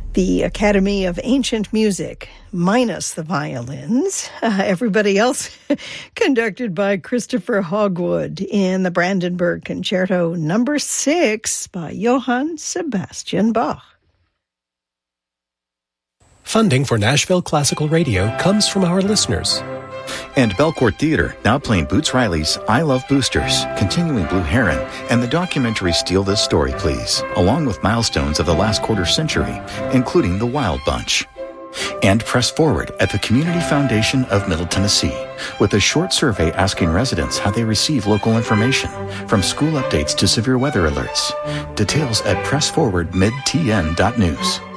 The Academy of Ancient Music, minus the violins. Everybody else conducted by Christopher Hogwood in the Brandenburg Concerto No. 6 by Johann Sebastian Bach. Funding for Nashville Classical Radio comes from our listeners. And Belcourt Theater, now playing Boots Riley's I Love Boosters, continuing Blue Heron, and the documentary Steal This Story, Please, along with milestones of the last quarter century, including The Wild Bunch. And Press Forward at the Community Foundation of Middle Tennessee, with a short survey asking residents how they receive local information, from school updates to severe weather alerts. Details at pressforwardmidtn.news.